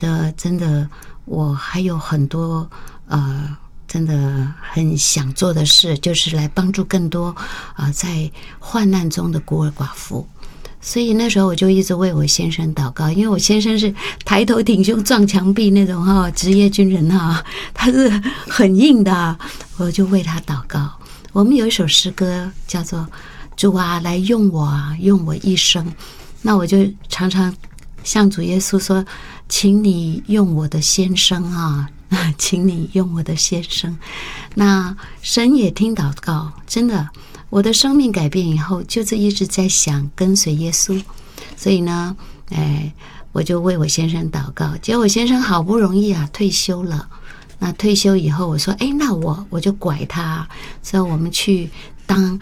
真的我还有很多真的很想做的事，就是来帮助更多在患难中的孤儿寡妇。所以那时候我就一直为我先生祷告，因为我先生是抬头挺胸撞墙壁那种职业军人他是很硬的我就为他祷告。我们有一首诗歌叫做主啊来用我用我一生，那我就常常向主耶稣说，请你用我的先生请你用我的先生。那神也听祷告，真的我的生命改变以后，就是一直在想跟随耶稣。所以呢我就为我先生祷告。结果我先生好不容易退休了，那退休以后我说那我就拐他，所以我们去当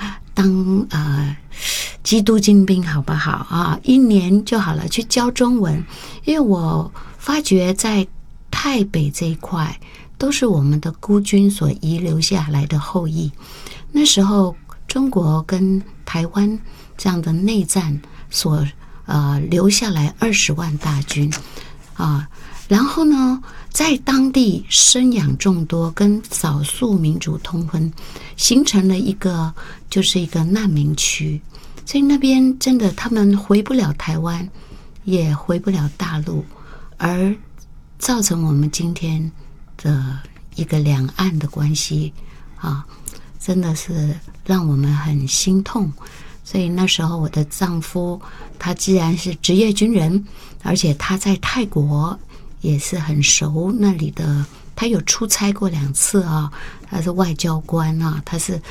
基督精兵好不好1年就好了，去教中文。因为我发觉在泰北这一块都是我们的孤军所遗留下来的后裔。那时候中国跟台湾这样的内战所留下来20万大军然后呢在当地生养众多，跟少数民族通婚，形成了就是一个难民区。所以那边真的他们回不了台湾，也回不了大陆，而造成我们今天的一个两岸的关系真的是让我们很心痛。所以那时候我的丈夫他既然是职业军人，而且他在泰国也是很熟那里的，他有出差过2次他是外交官他是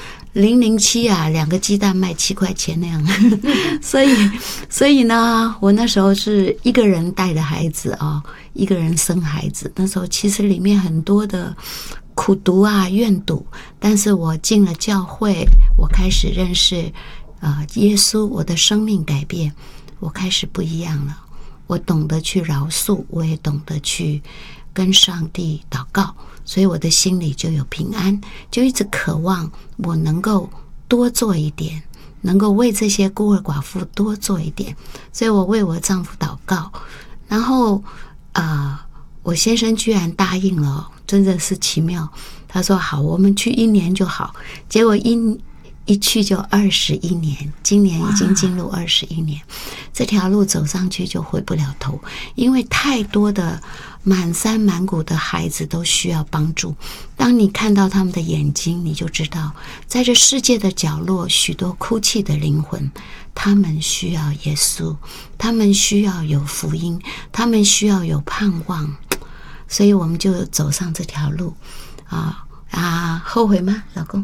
0072个鸡蛋卖7块钱那样所以呢我那时候是一个人带着孩子一个人生孩子。那时候其实里面很多的苦读怨毒，但是我进了教会，我开始认识耶稣，我的生命改变，我开始不一样了。我懂得去饶恕，我也懂得去跟上帝祷告，所以我的心里就有平安，就一直渴望我能够多做一点，能够为这些孤儿寡妇多做一点。所以我为我丈夫祷告，然后我先生居然答应了，真的是奇妙。他说好，我们去1年就好。结果一去就21年，今年已经进入21年，这条路走上去就回不了头，因为太多的满山满谷的孩子都需要帮助。当你看到他们的眼睛，你就知道在这世界的角落许多哭泣的灵魂，他们需要耶稣，他们需要有福音，他们需要有盼望。所以我们就走上这条路后悔吗老公？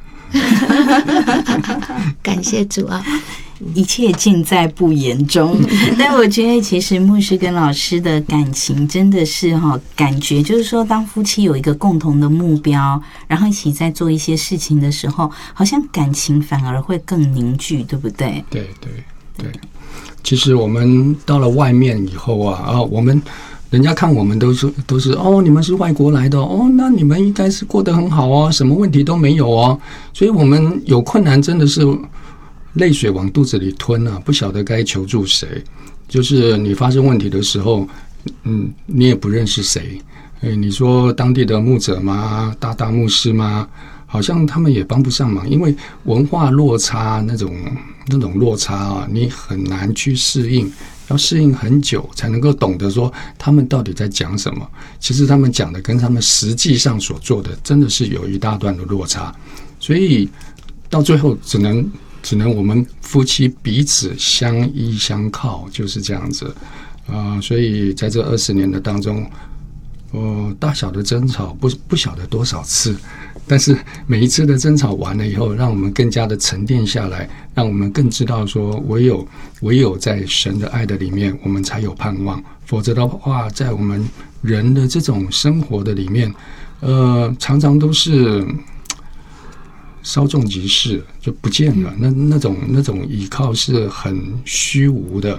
感谢主一切尽在不言中。但我觉得其实牧师跟老师的感情真的是感觉就是说，当夫妻有一个共同的目标，然后一起在做一些事情的时候，好像感情反而会更凝聚，对不对？ 对。其实我们到了外面以后我们人家看我们都是你们是外国来的那你们应该是过得很好什么问题都没有所以我们有困难真的是泪水往肚子里吞不晓得该求助谁。就是你发生问题的时候你也不认识谁你说当地的牧者吗？大牧师吗？好像他们也帮不上忙，因为文化落差那种落差你很难去适应，要适应很久才能够懂得说他们到底在讲什么。其实他们讲的跟他们实际上所做的真的是有一大段的落差，所以到最后只能我们夫妻彼此相依相靠，就是这样子所以在这20年的当中大小的争吵不晓得多少次，但是每一次的争吵完了以后，让我们更加的沉淀下来，让我们更知道说唯有在神的爱的里面我们才有盼望，否则的话在我们人的这种生活的里面常常都是稍纵即逝就不见了，那种依靠是很虚无的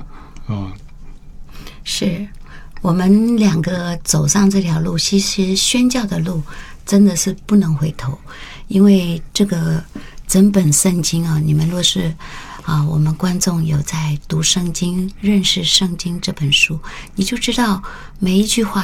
是我们2个走上这条路，其实宣教的路真的是不能回头。因为这个整本圣经你们若是我们观众有在读圣经认识圣经这本书，你就知道每一句话